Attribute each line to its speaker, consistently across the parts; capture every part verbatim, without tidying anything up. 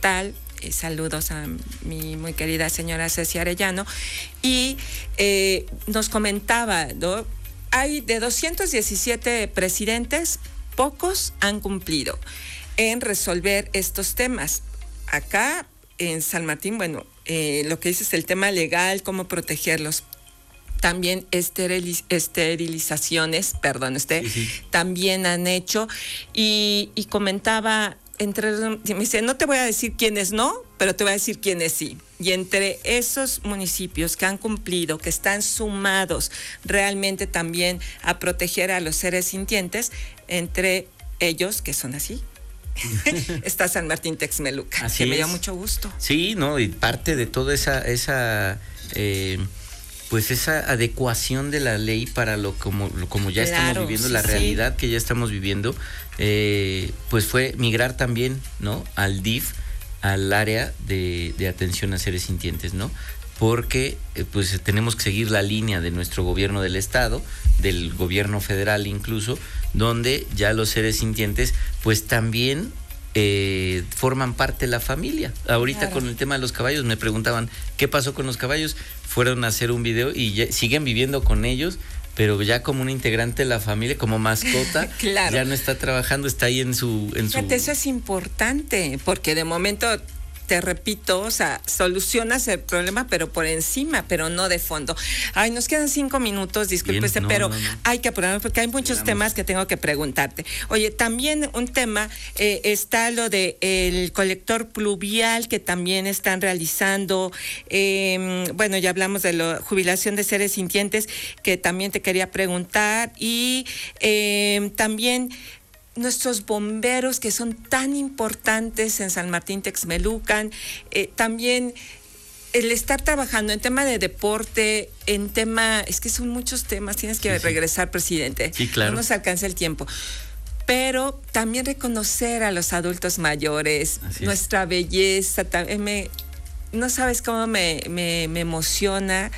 Speaker 1: estatal. Eh, saludos a mi muy querida señora Ceci Arellano. Y eh, nos comentaba, ¿no? Hay de doscientos diecisiete presidentes, pocos han cumplido en resolver estos temas. Acá en San Martín, bueno, eh, lo que dice es el tema legal, cómo protegerlos. También esteriliz- esterilizaciones, perdón, usted, sí, sí. también han hecho. Y, y comentaba, entre, me dice, no te voy a decir quiénes no, pero te voy a decir quiénes sí. Y entre esos municipios que han cumplido, que están sumados realmente también a proteger a los seres sintientes, entre ellos, que son así, está San Martín Texmelucan,
Speaker 2: así
Speaker 1: que
Speaker 2: es.
Speaker 1: Me dio mucho gusto.
Speaker 2: Sí, no, y parte de toda esa, esa eh, pues esa adecuación de la ley para lo como, como ya claro, estamos viviendo, sí, la realidad sí. que ya estamos viviendo, eh, pues fue migrar también, ¿no? Al D I F, al área de, de atención a seres sintientes, ¿no? Porque eh, pues tenemos que seguir la línea de nuestro gobierno del estado, del gobierno federal incluso, donde ya los seres sintientes pues también eh, forman parte de la familia. Ahorita claro. con el tema de los caballos me preguntaban ¿qué pasó con los caballos? Fueron a hacer un video y ya, siguen viviendo con ellos, pero ya como un integrante de la familia, como mascota, claro. ya no está trabajando, está ahí en su... En
Speaker 1: Fíjate, su... eso es importante, porque de momento... Te repito, o sea, solucionas el problema, pero por encima, pero no de fondo. Ay, nos quedan cinco minutos, discúlpese, no, pero no, no. hay que apurarnos porque hay muchos Llegamos. temas que tengo que preguntarte. Oye, también un tema, eh, está lo de el colector pluvial que también están realizando. Eh, bueno, ya hablamos de la jubilación de seres sintientes, que también te quería preguntar. Y eh, también... nuestros bomberos que son tan importantes en San Martín Texmelucan, eh, también el estar trabajando en tema de deporte, en tema, es que son muchos temas, tienes que sí, regresar, sí. presidente.
Speaker 2: Sí, claro.
Speaker 1: No nos alcanza el tiempo. Pero también reconocer a los adultos mayores, Así nuestra es. belleza, también me, no sabes cómo me, me, me emociona.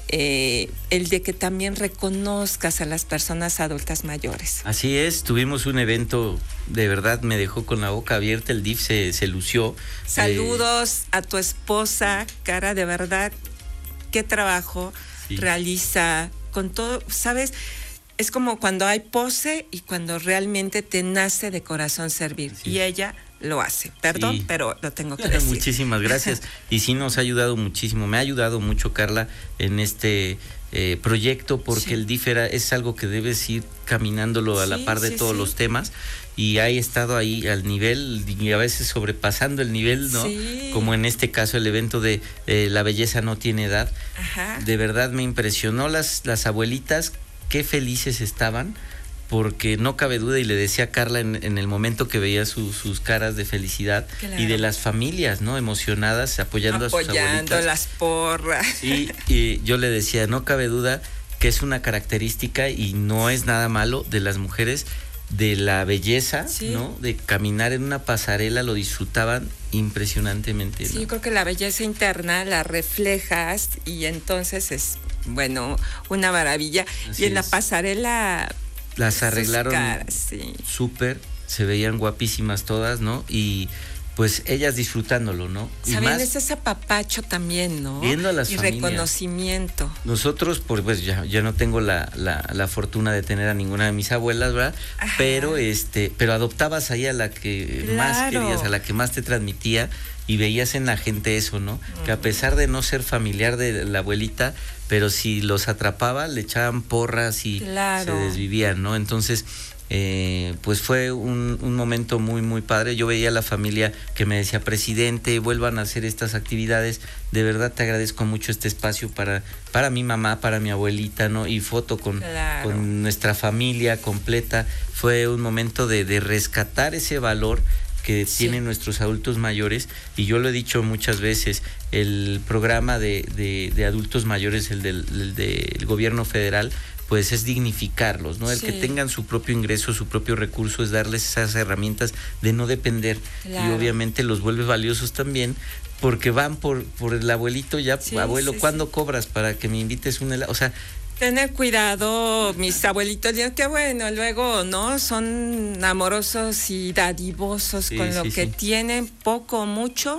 Speaker 1: Eh, el de que también reconozcas a las personas adultas mayores.
Speaker 2: Así es, tuvimos un evento, de verdad me dejó con la boca abierta, el D I F se, se lució.
Speaker 1: Saludos eh, a tu esposa, Cara, de verdad, qué trabajo sí. realiza con todo, ¿sabes? Es como cuando hay pose y cuando realmente te nace de corazón servir. Sí. Y ella lo hace. Perdón, sí. pero lo tengo que decir.
Speaker 2: Muchísimas gracias. Y sí nos ha ayudado muchísimo. Me ha ayudado mucho, Carla, en este eh, proyecto, porque sí. el D I F era, es algo que debes ir caminándolo a sí, la par de sí, todos sí. los temas. Y ha estado ahí al nivel y a veces sobrepasando el nivel, ¿no? Sí. Como en este caso el evento de eh, La belleza no tiene edad. Ajá. De verdad me impresionó las, las abuelitas, qué felices estaban. Porque no cabe duda, y le decía a Carla en, en el momento que veía su, sus caras de felicidad claro. y de las familias, ¿no? Emocionadas, apoyando, apoyando a sus abuelitas.
Speaker 1: Apoyando las porras.
Speaker 2: Y, y yo le decía, no cabe duda que es una característica y no es nada malo de las mujeres, de la belleza, sí. ¿no? De caminar en una pasarela, lo disfrutaban impresionantemente, ¿no?
Speaker 1: Sí, yo creo que la belleza interna la reflejas y entonces es, bueno, una maravilla. Así y en es. La pasarela...
Speaker 2: Las arreglaron
Speaker 1: sí.
Speaker 2: súper, se veían guapísimas todas, ¿no? Y pues ellas disfrutándolo, ¿no?
Speaker 1: Saben, es ese apapacho también, ¿no?
Speaker 2: Viendo a las
Speaker 1: y
Speaker 2: familias.
Speaker 1: Reconocimiento.
Speaker 2: Nosotros, pues, pues ya, ya no tengo la, la, la fortuna de tener a ninguna de mis abuelas, ¿verdad? Ajá. Pero este, pero adoptabas ahí a la que claro. más querías, a la que más te transmitía, y veías en la gente eso, ¿no? Mm. Que a pesar de no ser familiar de la abuelita, pero si los atrapaba, le echaban porras y claro. se desvivían, ¿no? Entonces, eh, pues fue un, un momento muy, muy padre. Yo veía a la familia que me decía, presidente, vuelvan a hacer estas actividades. De verdad te agradezco mucho este espacio para, para mi mamá, para mi abuelita, ¿no? Y foto con, claro. con nuestra familia completa. Fue un momento de, de rescatar ese valor que sí. tienen nuestros adultos mayores, y yo lo he dicho muchas veces, el programa de, de, de adultos mayores, el del, el del gobierno federal, pues es dignificarlos, ¿no? El sí. que tengan su propio ingreso, su propio recurso, es darles esas herramientas de no depender, claro. y obviamente los vuelve valiosos también, porque van por, por el abuelito, ya, sí, abuelo, sí, ¿cuándo sí. cobras para que me invites un helado? O sea,
Speaker 1: tener cuidado, mis abuelitos, que bueno, luego, ¿no? Son amorosos y dadivosos sí, con lo sí, que sí. tienen, poco o mucho,